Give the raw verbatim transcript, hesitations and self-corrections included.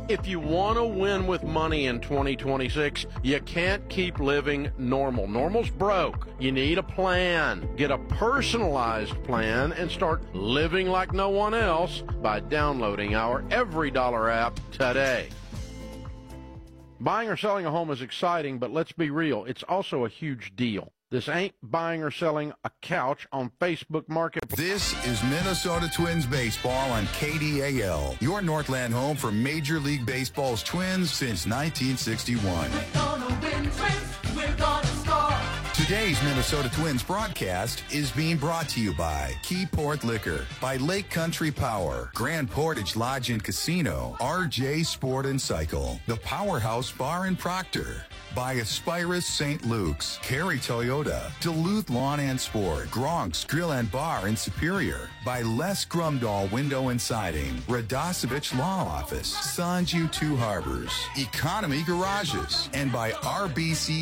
If you want to win with money in twenty twenty-six, you can't keep living normal. Normal's broke. You need a plan. Get a personalized plan and start living like no one else by downloading our Every Dollar app today. Buying or selling a home is exciting, but let's be real, it's also a huge deal. This ain't buying or selling a couch on Facebook Marketplace. This is Minnesota Twins baseball on K D A L, your Northland home for Major League Baseball's Twins since nineteen sixty-one. We're gonna win, Twins. We're gonna score. Today's Minnesota Twins broadcast is being brought to you by Keyport Liquor, by Lake Country Power, Grand Portage Lodge and Casino, R J Sport and Cycle, the Powerhouse Bar in Proctor, by Aspirus Saint Luke's, Cary Toyota, Duluth Lawn and Sport, Gronk's Grill and Bar in Superior, by Les Grumdahl Window and Siding, Radosevich Law Office, Sanju Two Harbors, Economy Garages, and by R B C